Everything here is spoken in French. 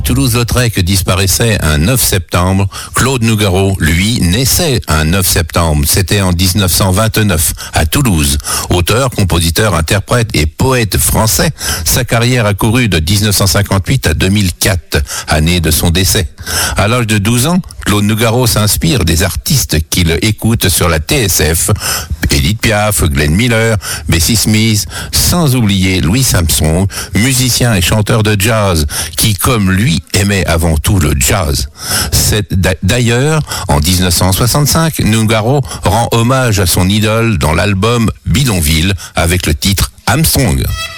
Toulouse-Lautrec disparaissait un 9 septembre, Claude Nougaro, lui, naissait un 9 septembre. C'était en 1929, à Toulouse. Auteur, compositeur, interprète et poète français, sa carrière a couru de 1958 à 2004, année de son décès. À l'âge de 12 ans, Claude Nougaro s'inspire des artistes qu'il écoute sur la TSF, Edith Piaf, Glenn Miller, Bessie Smith, sans oublier Louis Armstrong, musicien et chanteur de jazz, qui, comme lui, aimait avant tout le jazz. D'ailleurs, en 1965, Nougaro rend hommage à son idole dans l'album Bidonville avec le titre Armstrong.